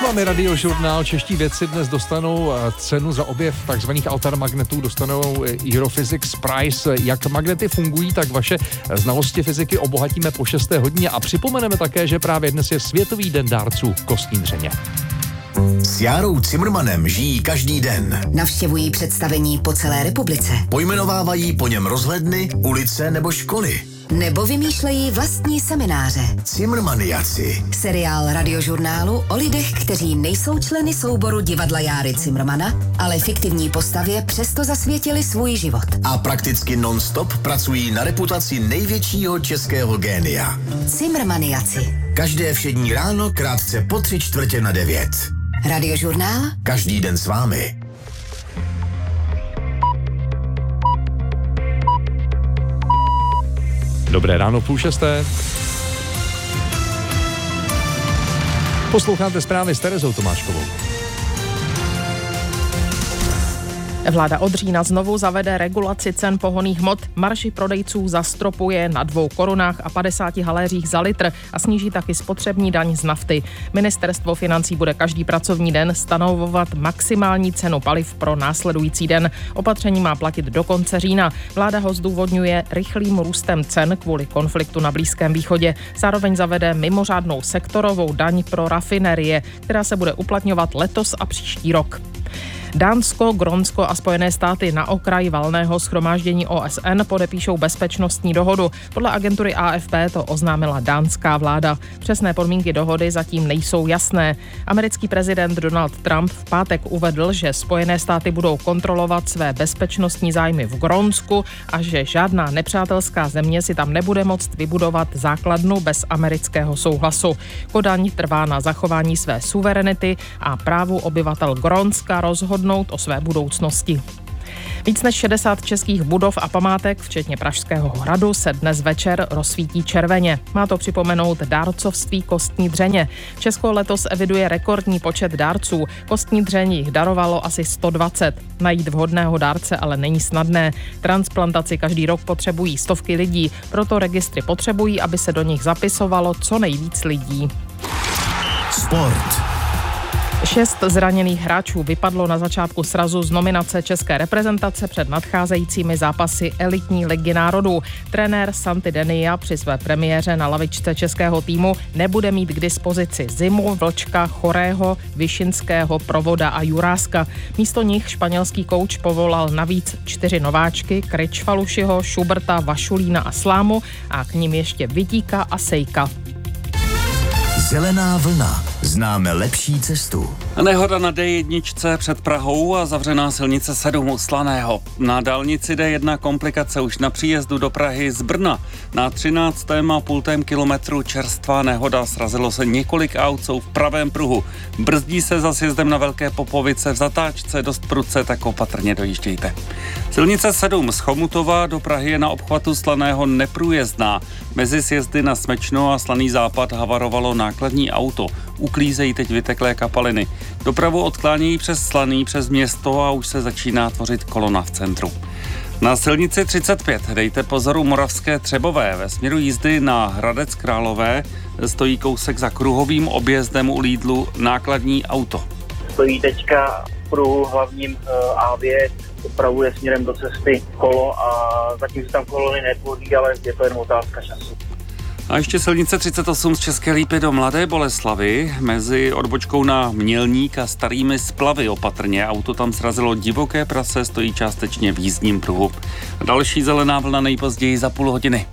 vámi Radiožurnál. Čeští vědci dnes dostanou cenu za objev takzvaných altermagnetů, dostanou Europhysics Prize. Jak magnety fungují, tak vaše znalosti fyziky obohatíme po 6. hodině a připomeneme také, že právě dnes je Světový den dárců kostní dřeně. S Járou Cimrmanem žijí každý den. Navštěvují představení po celé republice. Pojmenovávají po něm rozhledny, ulice nebo školy. Nebo vymýšlejí vlastní semináře. Cimrmaniaci. Seriál Radiožurnálu o lidech, kteří nejsou členy souboru divadla Járy Cimrmana, ale fiktivní postavě přesto zasvětili svůj život. A prakticky non-stop pracují na reputaci největšího českého génia. Cimrmaniaci. Každé všední ráno krátce po 8:45. Radiožurnál. Každý den s vámi. Dobré ráno, 5:30. Posloucháte zprávy s Terezou Tomáškovou. Vláda od října znovu zavede regulaci cen pohonných hmot. Marži prodejců zastropuje na 2 korunách a 50 haléřích za litr a sníží taky spotřební daň z nafty. Ministerstvo financí bude každý pracovní den stanovovat maximální cenu paliv pro následující den. Opatření má platit do konce října. Vláda ho zdůvodňuje rychlým růstem cen kvůli konfliktu na Blízkém východě. Zároveň zavede mimořádnou sektorovou daň pro rafinerie, která se bude uplatňovat letos a příští rok. Dánsko, Grónsko a Spojené státy na okraji valného shromáždění OSN podepíšou bezpečnostní dohodu. Podle agentury AFP to oznámila dánská vláda. Přesné podmínky dohody zatím nejsou jasné. Americký prezident Donald Trump v pátek uvedl, že Spojené státy budou kontrolovat své bezpečnostní zájmy v Grónsku a že žádná nepřátelská země si tam nebude moct vybudovat základnu bez amerického souhlasu. Kodaň trvá na zachování své suverenity a právu obyvatel Grónska rozhodnout o své budoucnosti. Víc než 60 českých budov a památek, včetně Pražského hradu, se dnes večer rozsvítí červeně. Má to připomenout dárcovství kostní dřeně. Česko letos eviduje rekordní počet dárců. Kostní dřeň jich darovalo asi 120. Najít vhodného dárce ale není snadné. Transplantaci každý rok potřebují stovky lidí, proto registry potřebují, aby se do nich zapisovalo co nejvíc lidí. Sport. 6 zraněných hráčů vypadlo na začátku srazu z nominace české reprezentace před nadcházejícími zápasy elitní ligy národů. Trenér Santi Denia při své premiéře na lavičce českého týmu nebude mít k dispozici Zimu, Vlčka, Chorého, Višinského, Provoda a Juráska. Místo nich španělský kouč povolal navíc 4 nováčky, Kričfalušiho, Šuberta, Vašulína a Slámu a k nim ještě Vidíka a Sejka. Zelená vlna. Známe lepší cestu. Nehoda na D1 před Prahou a zavřená silnice 7 u Slaného. Na dálnici D1 komplikace už na příjezdu do Prahy z Brna. Na 13,5 kilometru čerstvá nehoda, srazilo se několik aut, jsou v pravém pruhu. Brzdí se za sjezdem na Velké Popovice v zatáčce dost prudce, tak opatrně dojíždějte. Silnice 7 z Chomutova do Prahy je na obchvatu Slaného neprůjezdná. Mezi sjezdy na Smечно a Slaný Západ havarovalo nákladní auto. Uklízejí teď vyteklé kapaliny. Dopravu odklánějí přes Slaný, přes město a už se začíná tvořit kolona v centru. Na silnici 35 dejte pozor u Moravské Třebové. Ve směru jízdy na Hradec Králové stojí kousek za kruhovým objezdem u Lidlu nákladní auto. Stojí teďka v pruhu hlavním A9, opravuje směrem do cesty kolo a zatím se tam kolony netvoří, ale je to jen otázka času. A ještě silnice 38 z České Lípy do Mladé Boleslavi mezi odbočkou na Mělník a Starými Splavy opatrně. Auto tam srazilo divoké prase, stojí částečně v jízdním pruhu. Další zelená vlna nejpozději za půl hodiny.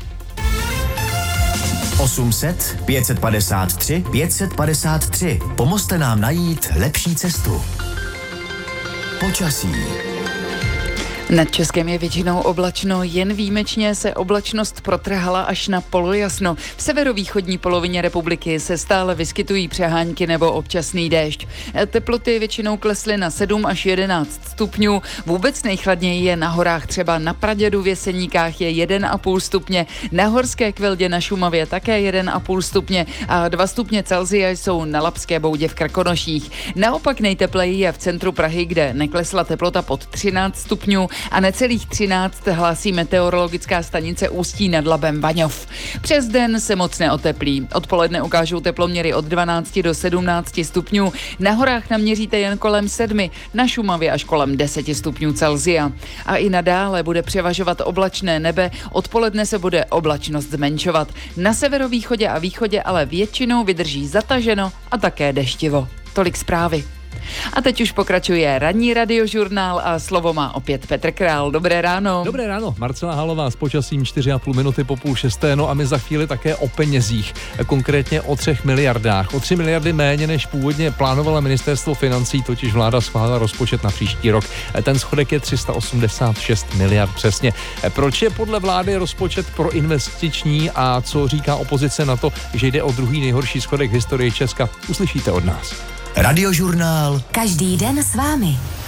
800 553 553. Pomozte nám najít lepší cestu. Počasí. Nad Českem je většinou oblačno, jen výjimečně se oblačnost protrhala až na polojasno. V severovýchodní polovině republiky se stále vyskytují přehánky nebo občasný déšť. Teploty většinou klesly na 7 až 11 stupňů. Vůbec nejchladněji je na horách, třeba na Pradědu v Jeseníkách je 1,5 stupně, na Horské Kvildě na Šumavě také 1,5 stupně a 2 stupně Celsia jsou na Labské Boudě v Krkonoších. Naopak nejtepleji je v centru Prahy, kde neklesla teplota pod 13 stupňů. a necelých 13 hlásí meteorologická stanice Ústí nad Labem Vaňov. Přes den se moc neoteplí. Odpoledne ukážou teploměry od 12 do 17 stupňů. Na horách naměříte jen kolem 7, na Šumavě až kolem 10 stupňů Celsia. A i nadále bude převažovat oblačné nebe, odpoledne se bude oblačnost zmenšovat. Na severovýchodě a východě ale většinou vydrží zataženo a také deštivo. Tolik zprávy. A teď už pokračuje ranní radiožurnál a slovo má opět Petr Král. Dobré ráno. Dobré ráno, Marcela Halová s počasím 4,5 minuty po 5:30, no a my za chvíli také o penězích, konkrétně o 3 miliardách. O 3 miliardy méně, než původně plánovalo ministerstvo financí, totiž vláda schválila rozpočet na příští rok. Ten schodek je 386 miliard přesně. Proč je podle vlády rozpočet proinvestiční a co říká opozice na to, že jde o druhý nejhorší schodek v historii Česka, uslyšíte od nás. Radiožurnál. Každý den s vámi.